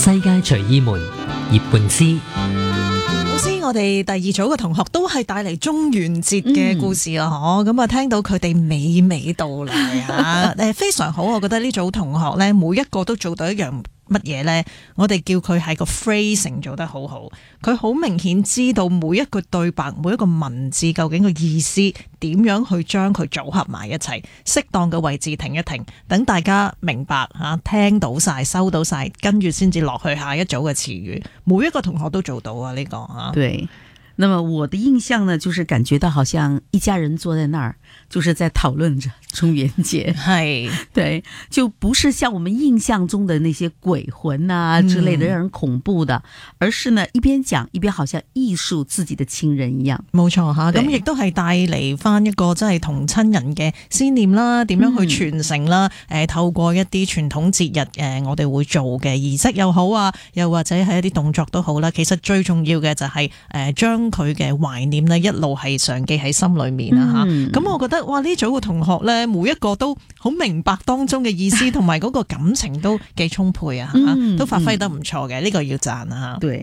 世界隨意門葉詠詩。 老師，我哋第二組嘅同學都係帶嚟中元節嘅故事啊，咁啊聽到佢哋娓娓道來啊，非常好，我覺得呢組同學咧，每一個都做到一樣乜嘢呢？我哋叫佢係個 phrasing 做得好好，佢好明顯知道每一個對白、每一個文字究竟個意思點樣去將佢組合埋一齊，適當嘅位置停一停，等大家明白吓，聽到晒、收到晒，跟住先至落去下一組嘅詞語。每一個同學都做到啊，呢個啊。 對。那麼我的印象呢，就是感覺到好像一家人坐在那兒，就是在討論着中元節。 係， 對，就不是像我們印象中的那些鬼魂啊之類的讓人恐怖的，而是呢一邊講一邊好像藝術自己的親人一樣。 冇錯吓，咁亦都係帶嚟翻一個真係同親人嘅思念啦，點樣去傳承啦？透過一啲傳統節日我哋會做嘅儀式又好啊，又或者係一啲動作都好啦。其實最重要嘅就係將佢嘅懷念呢一路係常記喺心裏面啦吓。咁我覺得哇，呢組嘅同學呢，每一個都好明白當中嘅意思，同埋嗰個感情都幾充沛啊，都發揮得唔錯嘅，呢個要讚啊。 對。